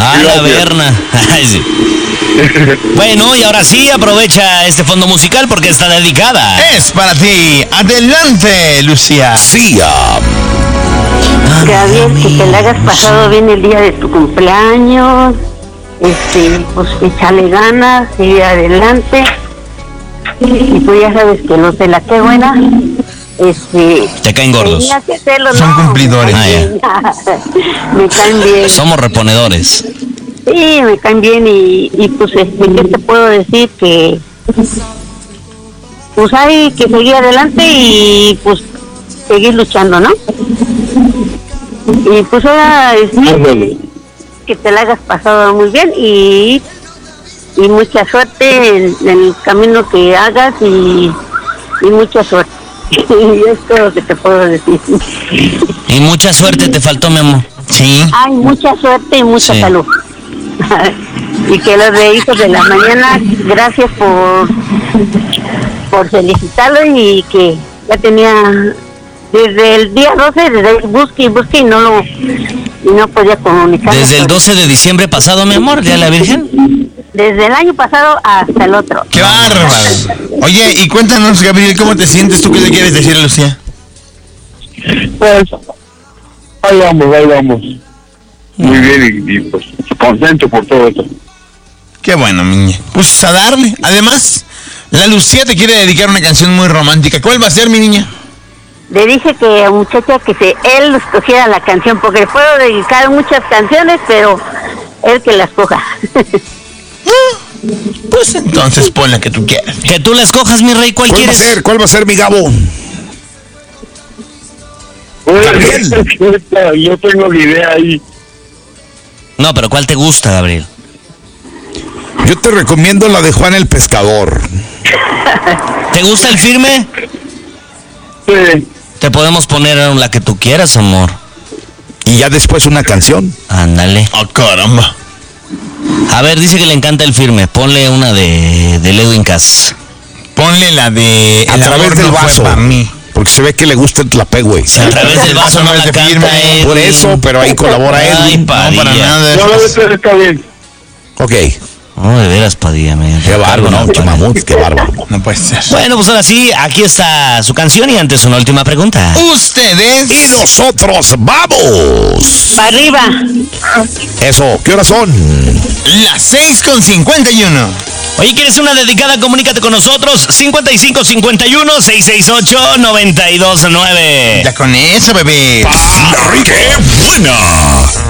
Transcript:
Ah, la Berna. Ay, sí. Bueno, y ahora sí, aprovecha este fondo musical porque está dedicada. Es para ti. Adelante, Lucía. Gabriel, que te la hayas pasado bien el día de tu cumpleaños. Pues échale ganas, sigue adelante. Y pues ya sabes que los de la que buena, te caen gordos. tenía que hacerlo, Son cumplidores. Me caen bien. Somos reponedores. Sí, me caen bien y pues, ¿qué te puedo decir? Que pues hay que seguir adelante y pues seguir luchando, ¿no? Y pues ahora que te la hayas pasado muy bien y mucha suerte en el camino que hagas y mucha suerte. Y es todo lo que te puedo decir. Y mucha suerte te faltó, mi amor. Sí. Hay mucha suerte y mucha salud. Y que los de Hijos de la Mañana, gracias por felicitarlo y que ya tenía desde el día 12, desde el busque y no podía comunicar. Desde el 12 de diciembre pasado, mi amor, Día de la Virgen. Desde el año pasado hasta el otro. ¡Qué bárbaro! Oye, y cuéntanos, Gabriel, ¿cómo te sientes? ¿Tú qué le quieres decir a Lucía? Pues, ahí vamos. Muy bien y pues contento por todo esto. Qué bueno, niña. Pues a darle. Además, la Lucía te quiere dedicar una canción muy romántica. ¿Cuál va a ser, mi niña? Le dije que a muchacha que él escogiera la canción, porque le puedo dedicar muchas canciones, pero él que la escoja. Pues entonces pon la que tú quieras. Que tú la escojas, mi rey, ¿cuál quieres? ¿Cuál va a ser, mi Gabo? Yo tengo la idea ahí. No, pero ¿cuál te gusta, Gabriel? Yo te recomiendo la de Juan el Pescador. ¿Te gusta el firme? Sí. Te podemos poner la que tú quieras, amor. Y ya después una canción. Ándale. Oh, caramba. A ver, dice que le encanta el firme. Ponle una de Edwin Cass. Ponle la de A El través amor del no fue vaso. pa' mí. Porque se ve que le gusta el tlapé, güey. A través del vaso no la de canta firme. Edwin. Por eso, pero ahí colabora Ay, Edwin. No, para Padilla. nada. No, está bien. Ok. No, de veras, Padilla. Qué bárbaro, ¿no? Chamamut, qué bárbaro. No puede ser. Bueno, pues ahora sí, aquí está su canción y antes una última pregunta. Ustedes. Y nosotros vamos. Para arriba. Eso, ¿qué horas son? Las 6:51. Oye, ¿quieres una dedicada? Comunícate con nosotros. 5551-668-929. Ya con eso, bebé. ¡Qué buena!